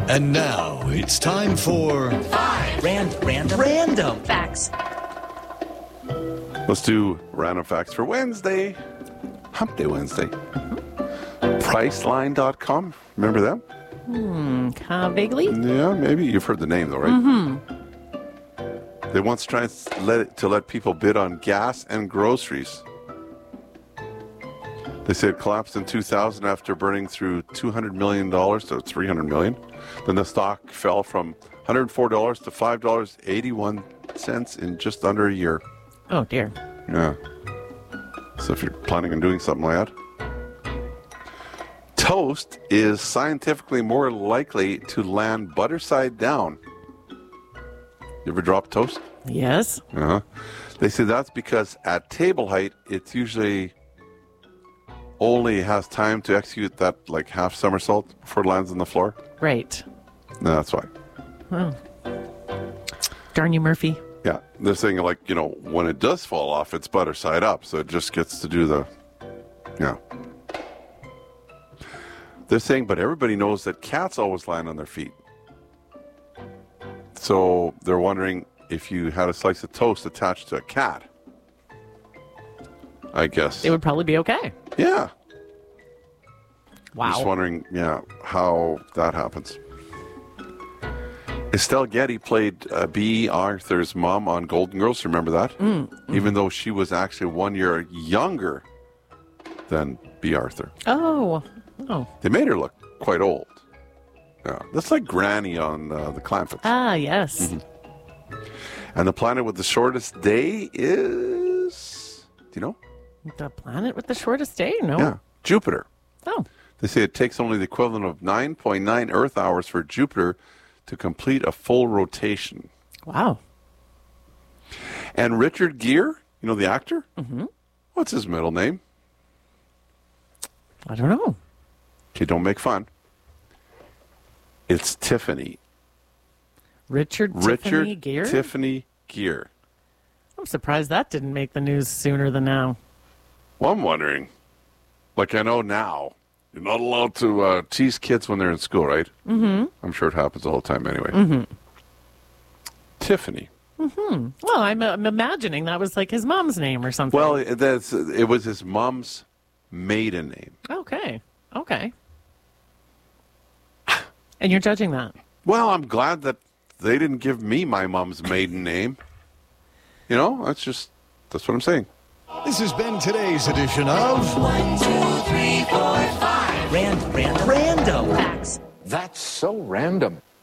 And now it's time for Random facts. Let's do random facts for Wednesday. Hump Day Wednesday. Priceline.com. Remember them? Vaguely? Yeah, maybe. You've heard the name, though, right? Mm-hmm. They once tried to let people bid on gas and groceries. They say it collapsed in 2000 after burning through $200 million to $300 million. Then the stock fell from $104 to $5.81 in just under a year. Oh, dear. Yeah. So if you're planning on doing something like that. Toast is scientifically more likely to land butter side down. You ever drop toast? Yes. Uh-huh. They say that's because at table height, it's usually only has time to execute that like half somersault before it lands on the floor. Right. No, that's why. Oh. Darn you, Murphy. Yeah. They're saying, like, you know, when it does fall off, it's butter side up. So it just gets to do the, yeah. They're saying, but everybody knows that cats always land on their feet. So they're wondering if you had a slice of toast attached to a cat. I guess. It would probably be okay. Yeah. Wow. Just wondering, yeah, how that happens. Estelle Getty played B. Arthur's mom on Golden Girls. Remember that? Even though she was actually 1 year younger than B. Arthur. Oh. They made her look quite old. Yeah, that's like Granny on the Clanfits. Ah, yes. Mm-hmm. And the planet with the shortest day is, do you know? The planet with the shortest day? No. Yeah, Jupiter. Oh. They say it takes only the equivalent of 9.9 Earth hours for Jupiter to complete a full rotation. Wow. And Richard Gere, you know the actor? Mm-hmm. What's his middle name? I don't know. Okay, don't make fun. It's Tiffany. Richard Gere? Tiffany Gere. I'm surprised that didn't make the news sooner than now. Well, I'm wondering, like I know now, you're not allowed to tease kids when they're in school, right? Mm-hmm. I'm sure it happens all the time anyway. Mm-hmm. Tiffany. Mm-hmm. Well, I'm imagining that was like his mom's name or something. Well, it was his mom's maiden name. Okay. And you're judging that? Well, I'm glad that they didn't give me my mom's maiden name. You know, that's what I'm saying. This has been today's edition of 1, 2, 3, 4, 5. Random facts. That's so random.